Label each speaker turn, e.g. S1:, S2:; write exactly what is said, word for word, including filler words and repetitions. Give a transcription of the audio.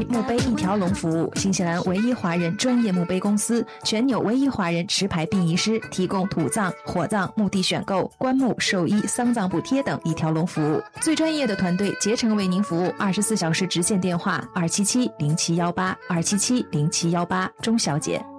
S1: 墓碑一条龙服务，新西兰唯一华人专业墓碑公司，全纽唯一华人持牌殡仪师，提供土葬、火葬、墓地选购、棺木、寿衣、丧葬补贴等一条龙服务。最专业的团队竭诚为您服务，二十四小时直线电话二七七零七一八二七七零七一八，钟小姐。